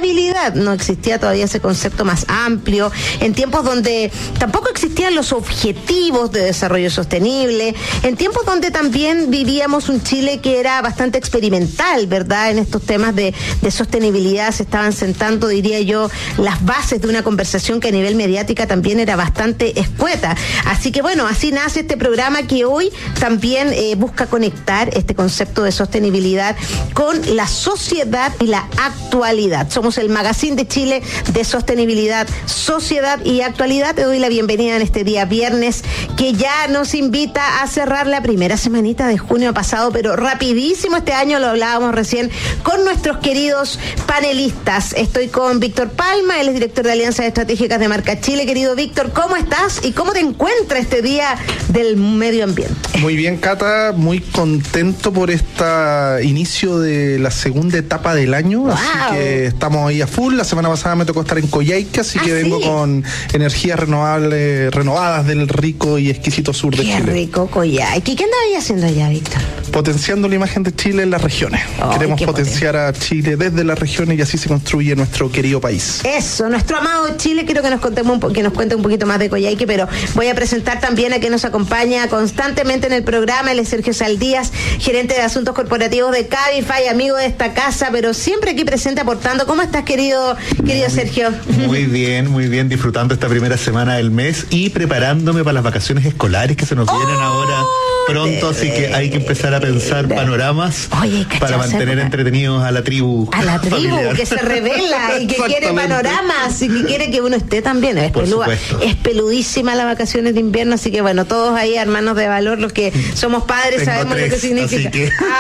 sustentabilidad. No existía todavía ese concepto más amplio, en tiempos donde tampoco existían los objetivos de desarrollo sostenible, en tiempos donde también vivíamos un Chile que era bastante experimental, ¿verdad? En estos temas de sostenibilidad se estaban sentando, diría yo, las bases de una conversación que a nivel mediática también era bastante escueta. Así que bueno, así nace este programa que hoy también busca conectar este concepto de sostenibilidad con la sociedad y la actualidad. Somos el Magazine de Chile de sostenibilidad, sociedad y actualidad. Te doy la bienvenida en este día viernes que ya nos invita a cerrar la primera semanita de junio pasado, pero rapidísimo este año, lo hablábamos recién con nuestros queridos panelistas. Estoy con Víctor Palma, él es director de Alianzas Estratégicas de Marca Chile. Querido Víctor, ¿cómo estás y cómo te encuentras este día del medio ambiente? Muy bien, Cata, muy contento por este inicio de la segunda etapa del año, wow. Así que estamos ahí a full. La semana pasada me tocó estar en Coyhaique, así que vengo con energías renovadas del rico y exquisito sur de Chile. Qué rico Coyhaique. ¿Qué andabas haciendo allá, Víctor? Potenciando la imagen de Chile en las regiones. Queremos potenciar a Chile desde las regiones y así se construye nuestro querido país. Eso, nuestro amado Chile. Quiero que nos cuente un poquito más de Coyhaique, pero voy a presentar también a quien nos acompaña constantemente en el programa. Él es Sergio Saldías, gerente de asuntos corporativos de Cabify, amigo de esta casa, pero siempre aquí presente aportando. ¿Cómo estás, querido Sergio? Muy bien, disfrutando esta primera semana del mes y preparándome para las vacaciones escolares que se nos vienen ahora pronto, así que hay que empezar a pensar panoramas para mantener entretenidos a la tribu. A la tribu familiar, que se revela y que quiere panoramas y que quiere que uno esté también. Es peludísima las vacaciones de invierno, así que bueno, todos ahí hermanos de valor, los que somos padres sabemos lo que significa.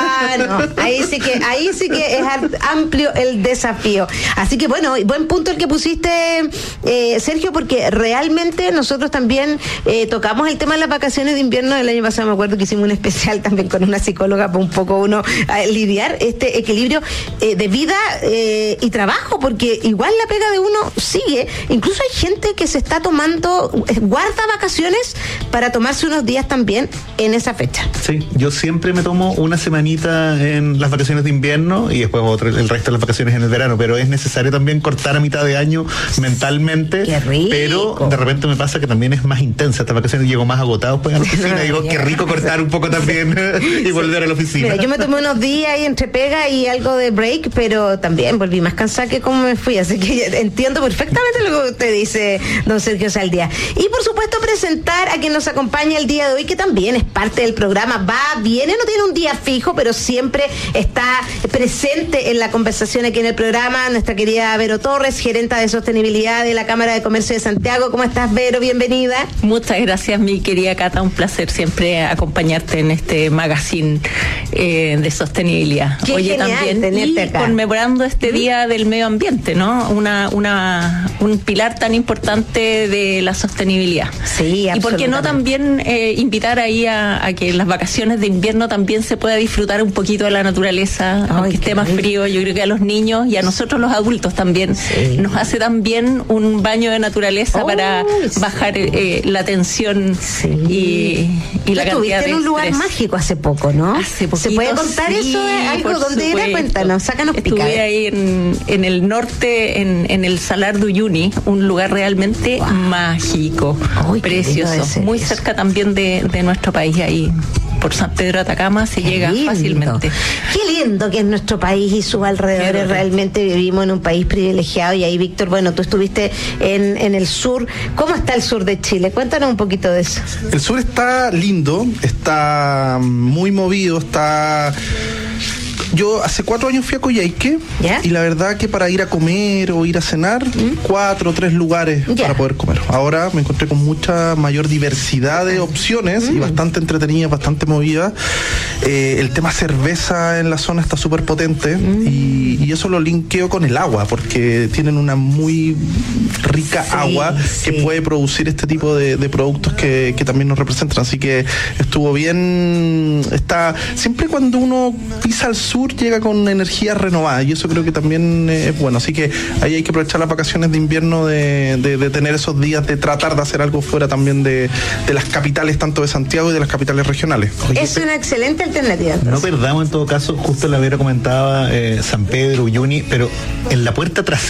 Ahí sí que es amplio el desafío. Así que bueno, buen punto el que pusiste, Sergio, porque realmente nosotros también tocamos el tema de las vacaciones de invierno el año pasado. Me acuerdo que hicimos un especial también con una psicóloga para un poco uno a lidiar este equilibrio de vida y trabajo, porque igual la pega de uno sigue. Incluso hay gente que se está guarda vacaciones para tomarse unos días también en esa fecha. Sí, yo siempre me tomo una semanita en las vacaciones de invierno y después el resto de las vacaciones en el verano, pero es necesario también cortar a mitad de año mentalmente. Qué rico. Pero de repente me pasa que también es más intensa estas vacaciones, llego más agotado pues a la oficina y digo, qué rico cortar un poco también y volver a la oficina. Mira, yo me tomé unos días ahí entre pega y algo de break, pero también volví más cansada que como me fui, así que entiendo perfectamente lo que usted dice, don Sergio Saldías. Y por supuesto presentar a quien nos acompaña el día de hoy, que también es parte del programa, viene, no tiene un día fijo, pero siempre está presente en la conversación aquí en el programa, nuestra querida Vero Torres, gerenta de sostenibilidad de la Cámara de Comercio de Santiago. ¿Cómo estás, Vero? Bienvenida. Muchas gracias, mi querida Cata, un placer siempre acompañarte en este magazine de sostenibilidad. Qué Oye, también tenerte acá, conmemorando este Día del Medio Ambiente, ¿no? Un pilar tan importante de la sostenibilidad. Sí, absolutamente. Y por qué no también invitar ahí a que en las vacaciones de invierno también se pueda disfrutar un poquito de la naturaleza, aunque esté más frío. Yo creo que a los niños y a nosotros los adultos también nos hace también un baño de naturaleza para bajar la tensión y la cantidad de estuviste en un lugar mágico hace poco, ¿no? Hace poquito. ¿Se puede contar eso de algo? ¿Dónde era? Cuéntanos, sácanos picada. Estuve ahí en el norte, en el Salar de Uyuni, un lugar realmente mágico, precioso, muy cerca también de nuestro país, ahí por San Pedro de Atacama se llega fácilmente. Qué lindo que es nuestro país y sus alrededores. Realmente vivimos en un país privilegiado. Y ahí, Víctor, bueno, tú estuviste en el sur. ¿Cómo está el sur de Chile? Cuéntanos un poquito de eso. El sur está lindo, está muy movido, Yo hace 4 años fui a Coyhaique y la verdad que para ir a comer o ir a cenar, 4 o 3 lugares para poder comer. Ahora me encontré con mucha mayor diversidad de opciones y bastante entretenida, bastante movida. El tema cerveza en la zona está súper potente y eso lo linkeo con el agua, porque tienen una muy rica agua que puede producir este tipo de productos que también nos representan. Así que estuvo bien. Siempre cuando uno pisa al sur llega con energía renovada y eso creo que también es bueno. Así que ahí hay que aprovechar las vacaciones de invierno de tener esos días de tratar de hacer algo fuera también de las capitales, tanto de Santiago y de las capitales regionales. Es una excelente alternativa. No perdamos en todo caso, justo la Vera comentaba San Pedro, Uyuni, pero en la puerta trasera